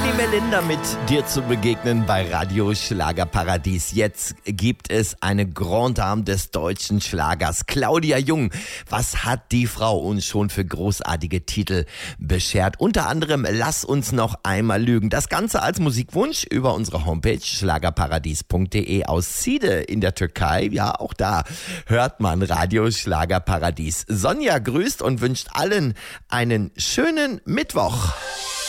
die Melinda mit dir zu begegnen bei Radio Schlagerparadies. Jetzt gibt es eine Grande Dame des deutschen Schlagers, Claudia Jung. Was hat die Frau uns schon für großartige Titel beschert? Unter anderem Lass uns noch einmal lügen. Das Ganze als Musikwunsch über unsere Homepage schlagerparadies.de aus Side in der Türkei. Ja, auch da hört man Radio Schlagerparadies. Sonja grüßt und wünscht allen einen schönen Mittwoch.